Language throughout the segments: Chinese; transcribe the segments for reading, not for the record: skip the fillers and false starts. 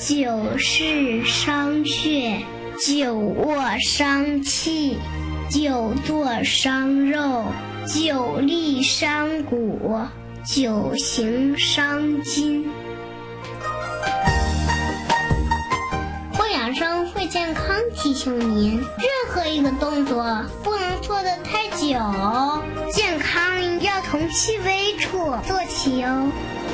久视伤血，久卧伤气，久坐伤肉，久立伤骨，久行伤筋。会养生会健康提醒您，任何一个动作不能做得太久，健康要从细微处做起哦。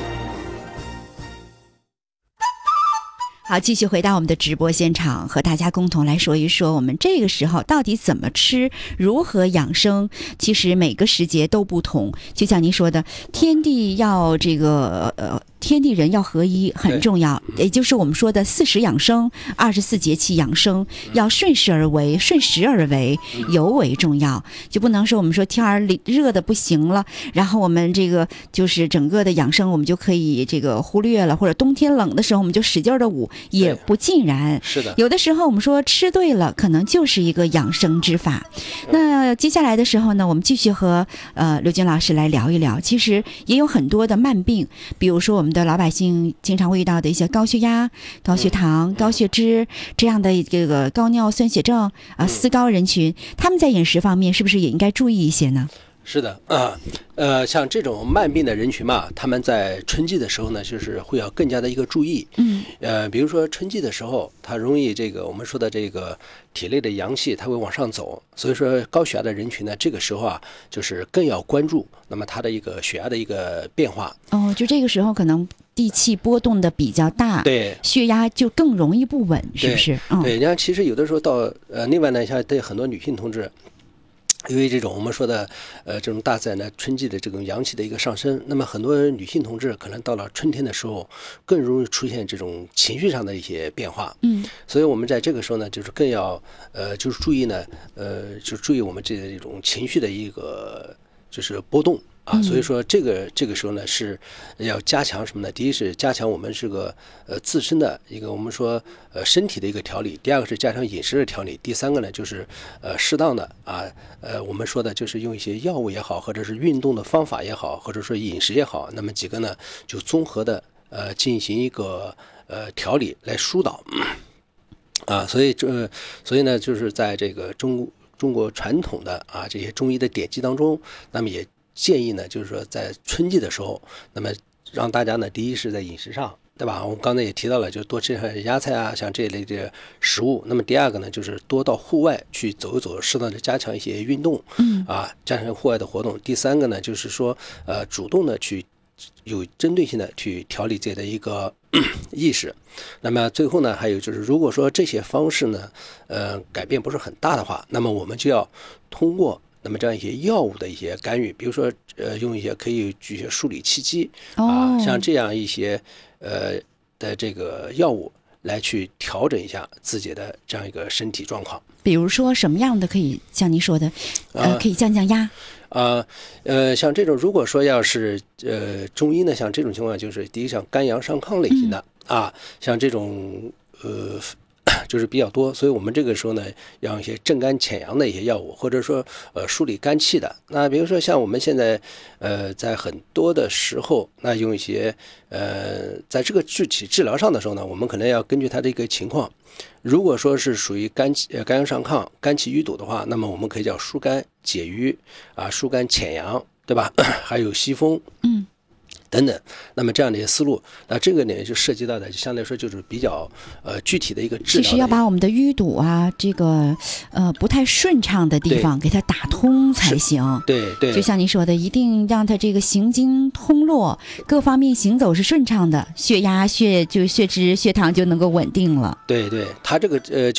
好，继续回到我们的直播现场，和大家共同来说一说我们这个时候到底怎么吃，如何养生。其实每个时节都不同，就像您说的，天地要天地人要合一很重要，也就是我们说的40养生，24节气养生，要顺势而为，顺时而为，尤为重要。就不能说我们说天儿热的不行了，然后我们这个就是整个的养生我们就可以这个忽略了，或者冬天冷的时候我们就使劲的捂，也不尽然。 是的， 有的时候我们说吃对了，可能就是一个养生之法。那接下来的时候呢，我们继续和刘军老师来聊一聊。其实也有很多的慢病，比如说我们的老百姓经常会遇到的一些高血压、高血糖、高血脂这样的这个高尿酸血症四高人群，他们在饮食方面是不是也应该注意一些呢？ 是的像这种慢病的人群嘛，他们在春季的时候呢，就是会要更加的一个注意。比如说春季的时候，它容易这个我们说的这个体内的阳气它会往上走，所以说高血压的人群呢，这个时候啊，就是更要关注那么它的一个血压的一个变化。 就这个时候可能地气波动的比较大， 对， 血压就更容易不稳，是不是？ 对，你看，其实有的时候到另外呢，像对很多女性同志。因为这种我们说的这种大自然的春季的这种阳气的一个上升，那么很多女性同志可能到了春天的时候更容易出现这种情绪上的一些变化。所以我们在这个时候呢，就是更要就是注意呢就注意我们这种情绪的一个就是波动。所以说这个时候呢是要加强什么呢？第一是加强我们这个自身的一个我们说身体的一个调理，第二个是加强饮食的调理，第三个呢就是适当的我们说的就是用一些药物也好，或者是运动的方法也好，或者说饮食也好，那么几个呢就综合的进行一个调理来疏导所以呢就是在这个中国传统的这些中医的典籍当中，那么也建议呢，就是说在春季的时候，那么让大家呢，第一是在饮食上，对吧？我们刚才也提到了，就多吃点芽菜啊，像这一类的食物。那么第二个呢，就是多到户外去走一走，适当的加强一些运动，加强户外的活动。第三个呢，就是说主动的去有针对性的去调理自己的一个意识。那么最后呢，还有就是，如果说这些方式呢，改变不是很大的话，那么我们就要通过。那么这样一些药物的一些干预，比如说用一些可以举些梳理气机像这样一些的这个药物来去调整一下自己的这样一个身体状况。 比如说什么样的可以像您说的可以降压像这种如果说要是中医呢，像这种情况就是第一像肝阳上亢类型的像这种就是比较多，所以我们这个时候呢，要用一些正肝潜阳的一些药物，或者说梳理肝气的。那比如说像我们现在在很多的时候，那用一些在这个具体治疗上的时候呢，我们可能要根据它的一个情况。如果说是属于肝阳上亢、肝气淤堵的话，那么我们可以叫疏肝解郁疏肝潜阳，对吧？还有息风。等等，那么这样的一些思路，那这个呢就涉及到的，相对来说就是比较具体的一个治疗。 其实要把我们的淤堵这个不太顺畅的地方给它打通才行。 对， 就像您说的，一定让它这个行经通络，各方面行走是顺畅的，血压、血脂、血糖就能够稳定了。 对，它这个就